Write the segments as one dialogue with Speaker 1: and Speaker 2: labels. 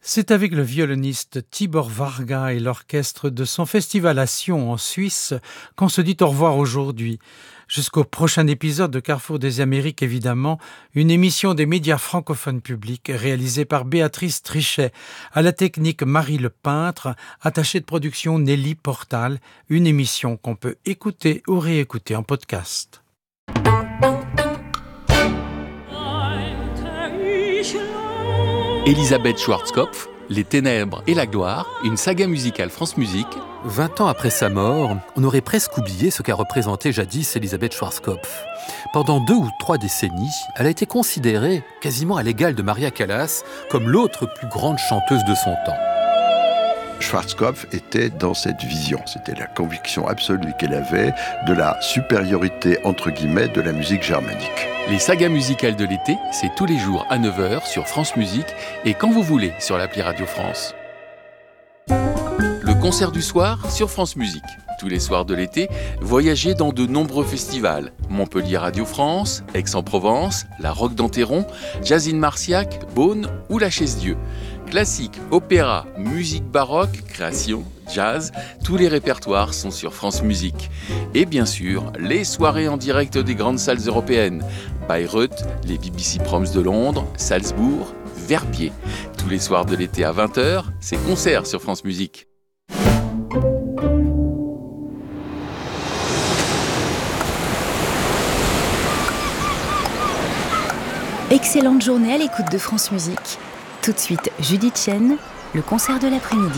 Speaker 1: C'est avec le violoniste Tibor Varga et l'orchestre de son festival à Sion en Suisse qu'on se dit au revoir aujourd'hui. Jusqu'au prochain épisode de Carrefour des Amériques, évidemment, une émission des médias francophones publics réalisée par Béatrice Trichet, à la technique Marie Le Peintre, attachée de production Nelly Portal, une émission qu'on peut écouter ou réécouter en podcast.
Speaker 2: Elisabeth Schwarzkopf, Les Ténèbres et la Gloire, une saga musicale France Musique.
Speaker 3: 20 ans après sa mort, on aurait presque oublié ce qu'a représenté jadis Elisabeth Schwarzkopf. Pendant 2 ou 3 décennies, elle a été considérée, quasiment à l'égal de Maria Callas, comme l'autre plus grande chanteuse de son temps.
Speaker 4: Schwarzkopf était dans cette vision, c'était la conviction absolue qu'elle avait de la supériorité, entre guillemets, de la musique germanique.
Speaker 2: Les sagas musicales de l'été, c'est tous les jours à 9h sur France Musique et quand vous voulez sur l'appli Radio France. Le concert du soir sur France Musique. Tous les soirs de l'été, voyagez dans de nombreux festivals. Montpellier Radio France, Aix-en-Provence, la Roque d'Enterron, Jazz in Marciac, Beaune ou la Chaise-Dieu. Classique, opéra, musique baroque, création, jazz, tous les répertoires sont sur France Musique. Et bien sûr, les soirées en direct des grandes salles européennes. Bayreuth, les BBC Proms de Londres, Salzbourg, Verbier. Tous les soirs de l'été à 20h, c'est concert sur France Musique.
Speaker 5: Excellente journée à l'écoute de France Musique. Tout de suite, Judith Chen, le concert de l'après-midi.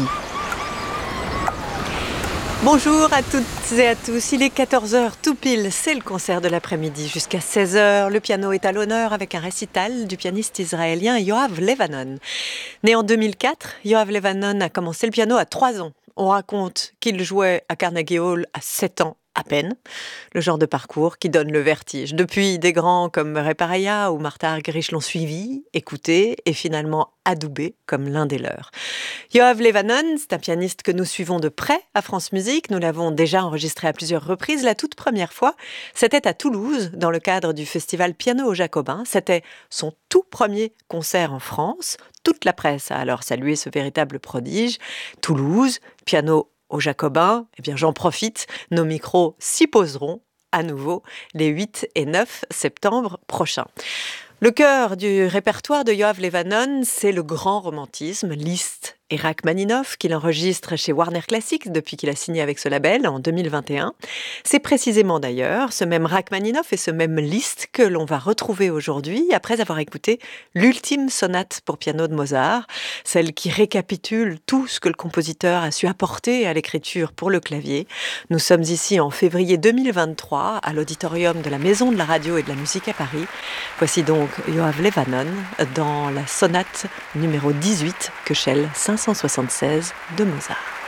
Speaker 6: Bonjour à toutes et à tous, il est 14h tout pile, c'est le concert de l'après-midi. Jusqu'à 16h, le piano est à l'honneur avec un récital du pianiste israélien Yoav Levanon. Né en 2004, Yoav Levanon a commencé le piano à 3 ans. On raconte qu'il jouait à Carnegie Hall à 7 ans à peine, le genre de parcours qui donne le vertige. Depuis, des grands comme Murray Paraya ou Martha Argerich l'ont suivi, écouté et finalement adoubé comme l'un des leurs. Yoav Levanon, c'est un pianiste que nous suivons de près à France Musique. Nous l'avons déjà enregistré à plusieurs reprises. La toute première fois, c'était à Toulouse, dans le cadre du festival Piano aux Jacobins. C'était son tout premier concert en France. Toute la presse a alors salué ce véritable prodige. Toulouse, piano aux Jacobins, eh bien j'en profite, nos micros s'y poseront à nouveau les 8 et 9 septembre prochains. Le cœur du répertoire de Yoav Levanon, c'est le grand romantisme, Liszt et Rachmaninoff, qu'il enregistre chez Warner Classics depuis qu'il a signé avec ce label en 2021. C'est précisément d'ailleurs ce même Rachmaninoff et ce même Liszt que l'on va retrouver aujourd'hui après avoir écouté l'ultime sonate pour piano de Mozart, celle qui récapitule tout ce que le compositeur a su apporter à l'écriture pour le clavier. Nous sommes ici en février 2023 à l'auditorium de la Maison de la Radio et de la Musique à Paris. Voici donc Yoav Levanon dans la sonate numéro 18 Köchel 576 de Mozart.